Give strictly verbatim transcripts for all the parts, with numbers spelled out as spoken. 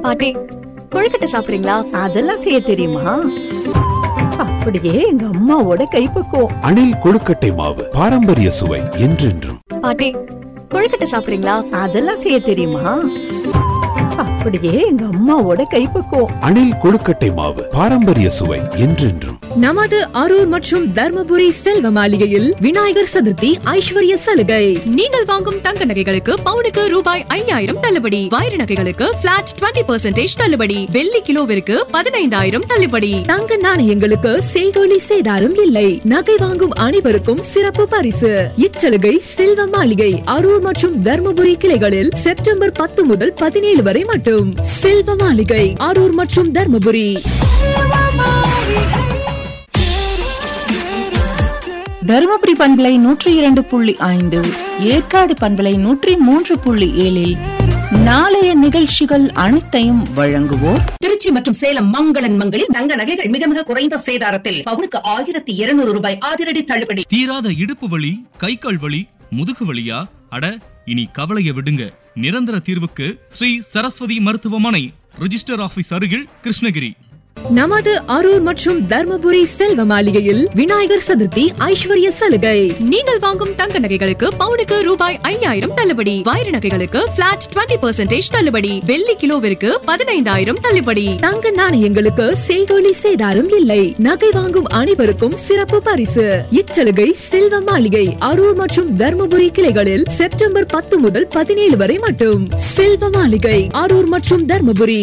பாட்டி, கொழுக்கட்டை சாப்பிடுறீங்களா? அதெல்லாம் செய்ய தெரியுமா? அப்படியே எங்க அம்மாவோட கைப்பக்குவம். அணில் கொழுக்கட்டை மாவு, பாரம்பரிய சுவை என்றென்றும். பாட்டி, கொழுக்கட்டை சாப்பிடுறீங்களா? அதெல்லாம் செய்ய தெரியுமா? அப்படியே எங்க அம்மாவோட கைப்பக்குவம். அணில் கொழுக்கட்டை மாவு, பாரம்பரிய சுவை என்றென்றும். நமது அரூர் மற்றும் தர்மபுரி செல்வ மாளிகையில் விநாயகர் சதுர்த்தி ஐஸ்வர்ய சலுகை. நீங்கள் வாங்கும் தங்க நகைகளுக்கு பவுனுக்கு ரூபாய் ஐயாயிரம் தள்ளுபடி, வைர நகைகளுக்கு பிளாட் இருபது பர்சன்டேஜ் தள்ளுபடி, வெள்ளி கிலோவிற்கு பதினைந்தாயிரம் தள்ளுபடி. தங்க நாணயங்களுக்கு செய்கூலி சேதாரம் இல்லை. நகை வாங்கும் அனைவருக்கும் சிறப்பு பரிசு. இச்சலுகை செல்வ மாளிகை அரூர் மற்றும் தர்மபுரி கிளைகளில் செப்டம்பர் பத்து முதல் பதினேழு வரை மட்டும். செல்வ மாளிகை அரூர் மற்றும் தர்மபுரி. தருமபுரி பண்பலை நூற்றி இரண்டு புள்ளி ஐந்து, ஏற்காடு பண்பலை நூற்றி மூன்று புள்ளி ஏழில் நாளைய நிகழ்ச்சிகள் அனைத்தையும் வழங்குவோர் திருச்சி மற்றும் சேலம் மங்களன் மங்களில் தங்க நகைகள் மிக மிக குறைந்த சேதாரத்தில் பவுனுக்கு ஆயிரத்தி இருநூறு ரூபாய் அதிரடி தள்ளுபடி. தீராத இடுப்பு வலி, கை கால் வலி, முதுகு வலியா? அட, இனி கவலைய விடுங்க. நிரந்தர தீர்வுக்கு ஸ்ரீ சரஸ்வதி மருத்துவமனை, ரிஜிஸ்டர் ஆபீஸ் அருகில், கிருஷ்ணகிரி. நமது அரூர் மற்றும் தர்மபுரி செல்வ மாளிகையில் விநாயகர் சதுர்த்தி ஐஸ்வர்ய சலுகை. நீங்கள் வாங்கும் தங்க நகைகளுக்கு பவுனுக்கு ரூபாய் ஐயாயிரம் தள்ளுபடி, வைர நகைகளுக்கு பிளாட் இருபது பர்சன்டேஜ் தள்ளுபடி, வெள்ளி கிலோவிற்கு பதினைந்தாயிரம் தள்ளுபடி. தங்க நாணயங்களுக்கு செய்கூலி சேதாரம் இல்லை. நகை வாங்கும் அனைவருக்கும் சிறப்பு பரிசு. இச்சலுகை செல்வ மாளிகை அரூர் மற்றும் தர்மபுரி கிளைகளில் செப்டம்பர் பத்து முதல் பதினேழு வரை மட்டும். செல்வ மாளிகை அரூர் மற்றும் தர்மபுரி.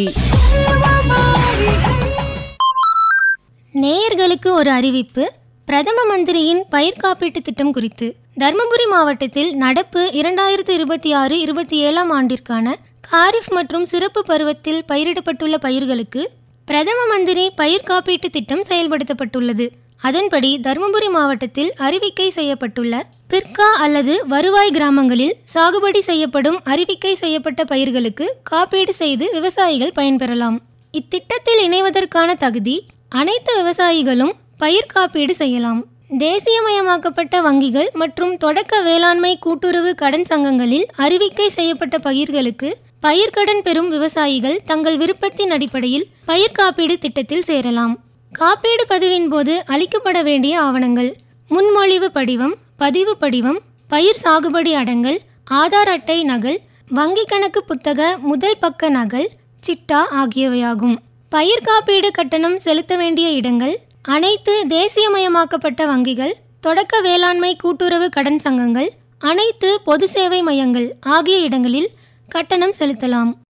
நேயர்களுக்கு ஒரு அறிவிப்பு. பிரதம மந்திரியின் பயிர் காப்பீட்டு திட்டம் குறித்து தர்மபுரி மாவட்டத்தில் நடப்பு இரண்டாயிரத்து இருபத்தி ஆறு இருபத்தி ஏழாம் ஆண்டிற்கான காரிஃப் மற்றும் சிறப்பு பருவத்தில் பயிரிடப்பட்டுள்ள பயிர்களுக்கு பிரதம மந்திரி பயிர் காப்பீட்டு திட்டம் செயல்படுத்தப்பட்டுள்ளது. அதன்படி தர்மபுரி மாவட்டத்தில் அறிவிக்கை செய்யப்பட்டுள்ள பிற்கா அல்லது வருவாய் கிராமங்களில் சாகுபடி செய்யப்படும் அறிவிக்கை செய்யப்பட்ட பயிர்களுக்கு காப்பீடு செய்து விவசாயிகள் பயன்பெறலாம். இத்திட்டத்தில் இணைவதற்கான தகுதி அனைத்து விவசாயிகளும் பயிர் காப்பீடு செய்யலாம். தேசியமயமாக்கப்பட்ட வங்கிகள் மற்றும் தொடக்க வேளாண்மை கூட்டுறவு கடன் சங்கங்களில் அறிவிக்கை செய்யப்பட்ட பயிர்களுக்கு பயிர்க்கடன் பெறும் விவசாயிகள் தங்கள் விருப்பத்தின் அடிப்படையில் பயிர் காப்பீடு திட்டத்தில் சேரலாம். காப்பீடு பதிவின் போது அளிக்கப்பட வேண்டிய ஆவணங்கள்: முன்மொழிவு படிவம், பதிவு படிவம், பயிர் சாகுபடி அடங்கல், ஆதார் அட்டை நகல், வங்கி கணக்கு புத்தக முதல் பக்க நகல், சிட்டா ஆகியவையாகும். பயிர் காப்பீடு கட்டணம் செலுத்த வேண்டிய இடங்கள்: அனைத்து தேசியமயமாக்கப்பட்ட வங்கிகள், தொடக்க வேளாண்மை கூட்டுறவு கடன் சங்கங்கள், அனைத்து பொது சேவை மையங்கள் ஆகிய இடங்களில் கட்டணம் செலுத்தலாம்.